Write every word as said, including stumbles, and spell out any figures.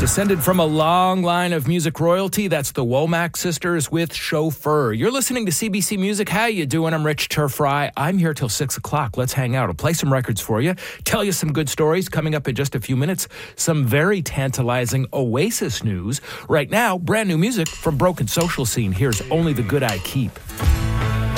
Descended from a long line of music royalty, that's the Womack sisters with Chauffeur. You're listening to C B C Music. How you doing? I'm Rich Turfry. I'm here till six o'clock. Let's hang out. I'll play some records for you, tell you some good stories. Coming up in just a few minutes, some very tantalizing Oasis news. Right now, brand new music from Broken Social Scene. Here's Only the Good I Keep.